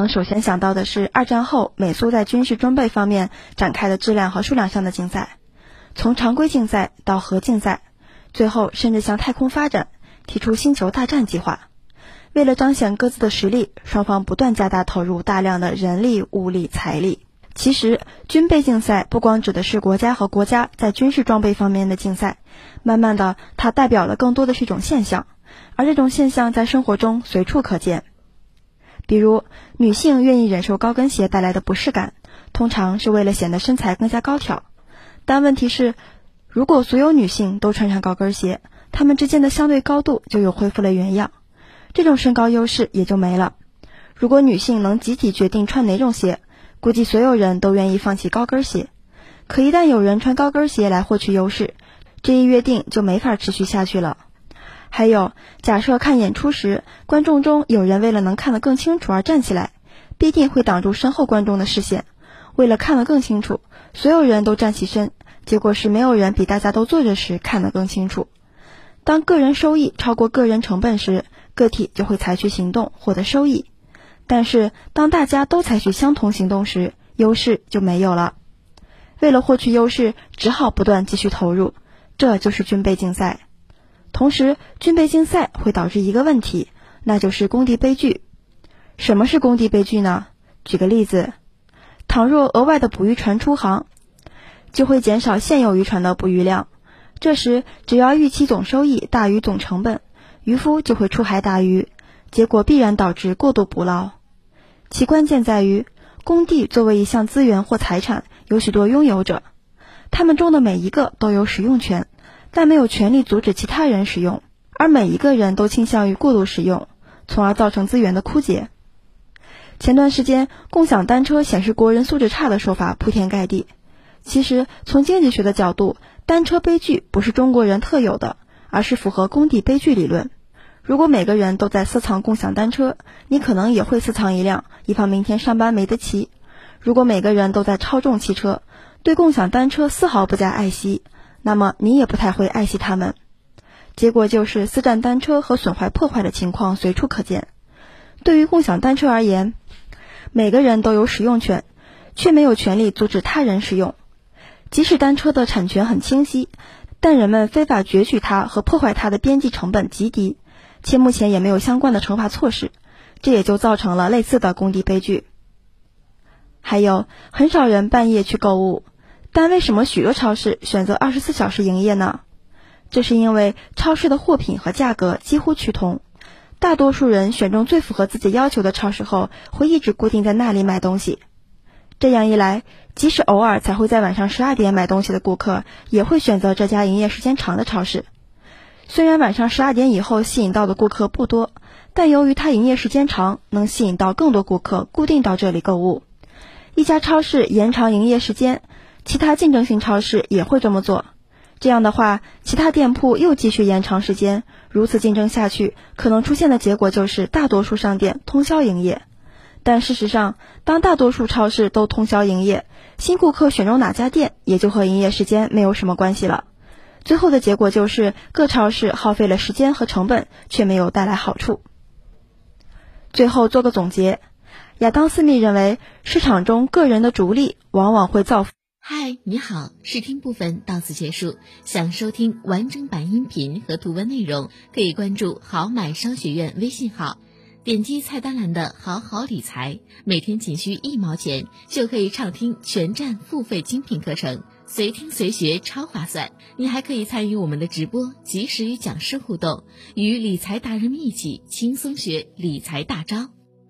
能首先想到的是二战后美苏在军事装备方面展开的质量和数量上的竞赛，从常规竞赛到核竞赛，最后甚至向太空发展，提出星球大战计划。为了彰显各自的实力，双方不断加大投入大量的人力、物力、财力。其实军备竞赛不光指的是国家和国家在军事装备方面的竞赛，慢慢的它代表了更多的是一种现象，而这种现象在生活中随处可见。比如女性愿意忍受高跟鞋带来的不适感，通常是为了显得身材更加高挑。但问题是，如果所有女性都穿上高跟鞋，她们之间的相对高度就又恢复了原样，这种身高优势也就没了。如果女性能集体决定穿哪种鞋，估计所有人都愿意放弃高跟鞋。可一旦有人穿高跟鞋来获取优势，这一约定就没法持续下去了。还有，假设看演出时，观众中有人为了能看得更清楚而站起来，必定会挡住身后观众的视线。为了看得更清楚，所有人都站起身，结果是没有人比大家都坐着时看得更清楚。当个人收益超过个人成本时，个体就会采取行动获得收益。但是当大家都采取相同行动时，优势就没有了。为了获取优势，只好不断继续投入，这就是军备竞赛。同时，军备竞赛会导致一个问题，那就是工地悲剧。什么是工地悲剧呢？举个例子，倘若额外的捕鱼船出航，就会减少现有渔船的捕鱼量。这时，只要预期总收益大于总成本，渔夫就会出海打鱼，结果必然导致过度捕捞。其关键在于，工地作为一项资源或财产，有许多拥有者，他们中的每一个都有使用权，但没有权利阻止其他人使用，而每一个人都倾向于过度使用，从而造成资源的枯竭。前段时间，共享单车显示国人素质差的说法铺天盖地。其实，从经济学的角度，单车悲剧不是中国人特有的，而是符合工地悲剧理论。如果每个人都在私藏共享单车，你可能也会私藏一辆，以防明天上班没得骑。如果每个人都在超重汽车，对共享单车丝毫不加爱惜，那么你也不太会爱惜它们。结果就是私占单车和损坏破坏的情况随处可见。对于共享单车而言，每个人都有使用权，却没有权利阻止他人使用。即使单车的产权很清晰，但人们非法攫取它和破坏它的边际成本极低，且目前也没有相关的惩罚措施，这也就造成了类似的工地悲剧。还有，很少人半夜去购物，但为什么许多超市选择24小时营业呢？这是因为超市的货品和价格几乎趋同，大多数人选中最符合自己要求的超市后，会一直固定在那里买东西。这样一来，即使偶尔才会在晚上12点买东西的顾客，也会选择这家营业时间长的超市。虽然晚上12点以后吸引到的顾客不多，但由于它营业时间长，能吸引到更多顾客固定到这里购物。一家超市延长营业时间，其他竞争性超市也会这么做。这样的话，其他店铺又继续延长时间，如此竞争下去，可能出现的结果就是大多数商店通宵营业。但事实上，当大多数超市都通宵营业，新顾客选中哪家店也就和营业时间没有什么关系了。最后的结果就是各超市耗费了时间和成本，却没有带来好处。最后做个总结，亚当·斯密认为，市场中个人的逐利往往会造福。 嗨，你好，试听部分到此结束。想收听完整版音频和图文内容，可以关注好买商学院微信号，点击菜单栏的好好理财，每天仅需1毛钱，就可以畅听全站付费精品课程，随听随学超划算。你还可以参与我们的直播，及时与讲师互动，与理财达人们一起轻松学理财大招。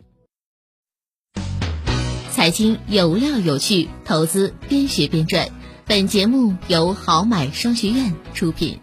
财经有料有趣，投资边学边赚。本节目由好买商学院出品。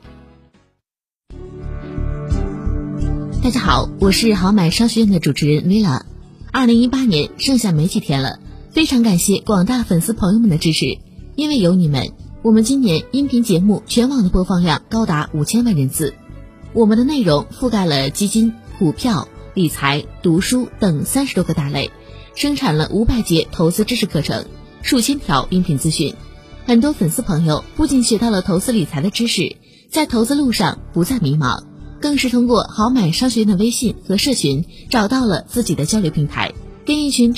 大家好，我是好买商学院的主持人 Villa。2018年剩下没几天了，非常感谢广大粉丝朋友们的支持，因为有你们，我们今年音频节目全网的播放量高达5000万人次。我们的内容覆盖了基金、股票、理财、读书等30多个大类，生产了500节投资知识课程，数千条音频资讯。很多粉丝朋友不仅学到了投资理财的知识，在投资路上不再迷茫，更是通过好买商学院的微信和社群找到了自己的交流平台，跟一群